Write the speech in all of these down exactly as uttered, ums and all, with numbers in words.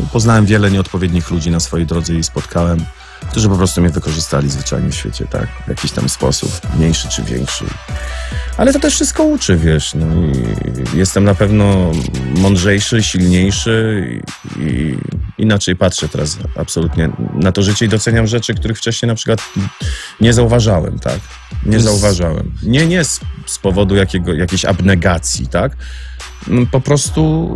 poznałem wiele nieodpowiednich ludzi na swojej drodze i spotkałem, którzy po prostu mnie wykorzystali zwyczajnie w świecie, tak? W jakiś tam sposób, mniejszy czy większy. Ale to też wszystko uczy, wiesz, no i jestem na pewno mądrzejszy, silniejszy i, i inaczej patrzę teraz absolutnie na to życie i doceniam rzeczy, których wcześniej na przykład nie zauważałem, tak? Nie zauważałem. Nie, nie z, z powodu jakiego, jakiejś abnegacji, tak? Po prostu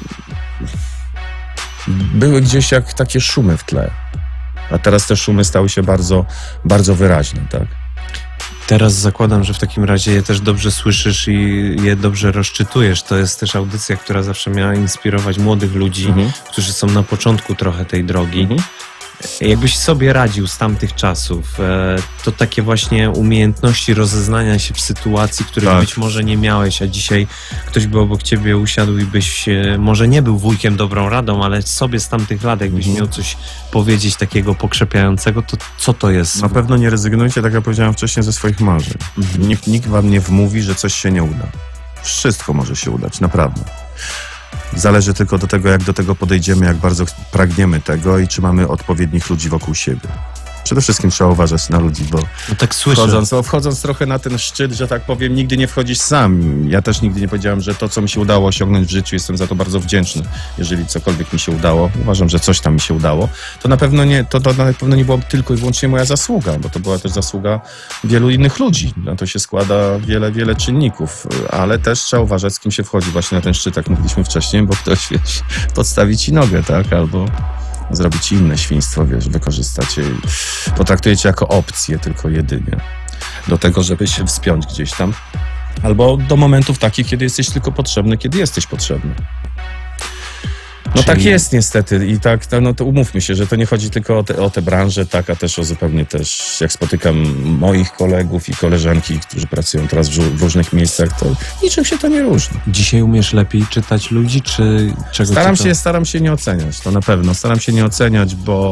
były gdzieś jak takie szumy w tle. A teraz te szumy stały się bardzo, bardzo wyraźne, tak? Teraz zakładam, że w takim razie je też dobrze słyszysz i je dobrze rozczytujesz. To jest też audycja, która zawsze miała inspirować młodych ludzi, mhm. którzy są na początku trochę tej drogi. Mhm. Jakbyś sobie radził z tamtych czasów, to takie właśnie umiejętności rozeznania się w sytuacji, których tak. być może nie miałeś, a dzisiaj ktoś by obok ciebie usiadł i byś może nie był wujkiem dobrą radą, ale sobie z tamtych lat, jakbyś mhm. miał coś powiedzieć takiego pokrzepiającego, to co to jest? Na pewno nie rezygnujcie, tak jak powiedziałem wcześniej, ze swoich marzeń. Mhm. Nikt, nikt wam nie wmówi, że coś się nie uda. Wszystko może się udać, naprawdę. Zależy tylko do tego, jak do tego podejdziemy, jak bardzo pragniemy tego i czy mamy odpowiednich ludzi wokół siebie. Przede wszystkim trzeba uważać na ludzi, bo no tak słyszę. Wchodząc, wchodząc trochę na ten szczyt, że tak powiem, nigdy nie wchodzisz sam. Ja też nigdy nie powiedziałem, że to, co mi się udało osiągnąć w życiu, jestem za to bardzo wdzięczny. Jeżeli cokolwiek mi się udało, uważam, że coś tam mi się udało, to na pewno nie, to, to na pewno nie była tylko i wyłącznie moja zasługa, bo to była też zasługa wielu innych ludzi. Na to się składa wiele, wiele czynników, ale też trzeba uważać, z kim się wchodzi właśnie na ten szczyt, jak mówiliśmy wcześniej, bo ktoś, wiesz, podstawi ci nogę, tak, albo zrobić ci inne świństwo, wiesz, wykorzystać je i potraktujecie jako opcję tylko jedynie do tego, żeby się wspiąć gdzieś tam, albo do momentów takich, kiedy jesteś tylko potrzebny, kiedy jesteś potrzebny. No Czyli... tak jest niestety i tak, no to umówmy się, że to nie chodzi tylko o te, o te branże, tak, a też o zupełnie też, jak spotykam moich kolegów i koleżanki, którzy pracują teraz w, w różnych miejscach, to niczym się to nie różni. Dzisiaj umiesz lepiej czytać ludzi, czy czego Staram to... się, staram się nie oceniać, to na pewno. Staram się nie oceniać, bo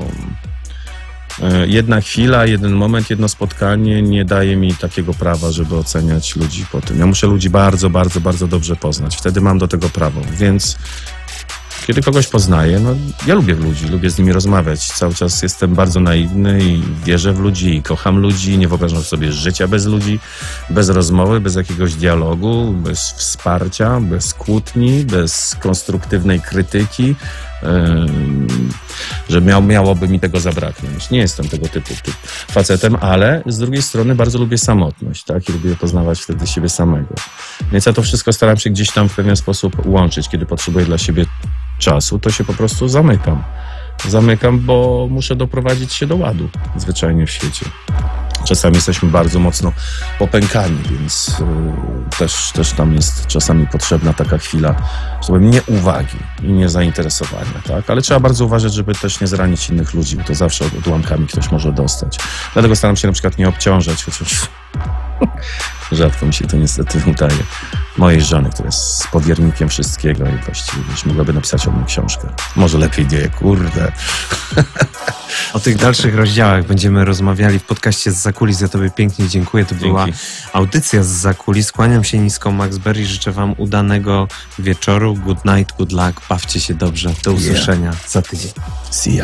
jedna chwila, jeden moment, jedno spotkanie nie daje mi takiego prawa, żeby oceniać ludzi po tym. Ja muszę ludzi bardzo, bardzo, bardzo dobrze poznać. Wtedy mam do tego prawo, więc kiedy kogoś poznaję, no ja lubię ludzi, lubię z nimi rozmawiać. Cały czas jestem bardzo naiwny i wierzę w ludzi i kocham ludzi. Nie wyobrażam sobie życia bez ludzi, bez rozmowy, bez jakiegoś dialogu, bez wsparcia, bez kłótni, bez konstruktywnej krytyki, yy, że miał, miałoby mi tego zabraknąć. Nie jestem tego typu, typu facetem, ale z drugiej strony bardzo lubię samotność, tak? I lubię poznawać wtedy siebie samego. Więc ja to wszystko staram się gdzieś tam w pewien sposób łączyć. Kiedy potrzebuję dla siebie czasu, to się po prostu zamykam. Zamykam, bo muszę doprowadzić się do ładu zwyczajnie w świecie. Czasami jesteśmy bardzo mocno popękani, więc yy, też, też tam jest czasami potrzebna taka chwila, że powiem, nieuwagi i niezainteresowania, tak? Ale trzeba bardzo uważać, żeby też nie zranić innych ludzi, bo to zawsze odłamkami ktoś może dostać. Dlatego staram się na przykład nie obciążać, chociaż rzadko mi się to niestety udaje, mojej żony, która jest powiernikiem wszystkiego i właściwie już mogłaby napisać o mnie książkę. Może lepiej nie, kurde. O tych dalszych rozdziałach będziemy rozmawiali w podcaście Zza Kulis. Ja tobie pięknie dziękuję. To Dzięki. Była audycja z Zza Kulis. Kłaniam się nisko, Max Berry. Życzę wam udanego wieczoru. Good night, good luck. Bawcie się dobrze. Do usłyszenia yeah. za tydzień. See ya.